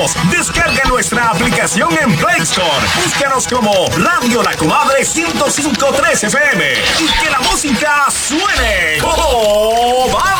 escucharnos. Descarga nuestra aplicación en Play Store. Búscanos como Radio La Comadre 105.3 FM y